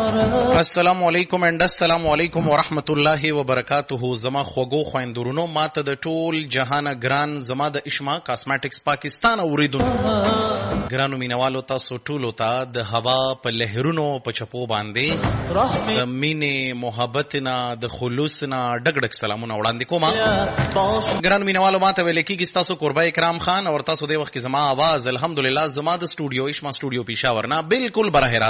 السلام علیکم اند السلام علیکم ورحمت الله وبرکاته. زما خوږو خويندورونو، ماته د ټول جهان ګران زما د اشما کاسمیټکس پاکستان اوریدونکو ګرانو مینوالو، تاسو ټولو ته د هوا په لهرونو په چپو باندې د مینې محبت نه د خلوص نه ډګ ډګ سلامونه وړاندې کوم. ګرانو مینوالو، ماته ویل کېږي تاسو قربای کرام خان، او تاسو د وخت کې زما आवाज الحمدلله زما د سټوډیو اشما سټوډیو پېښور نه بالکل براه